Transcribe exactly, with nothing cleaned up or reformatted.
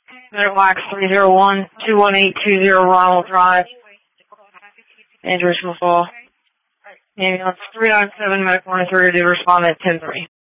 Wax three zero one, two one eight two zero Ronald Drive, Andrews will fall. Ambulance three nine seven, medical three, due respond at ten three.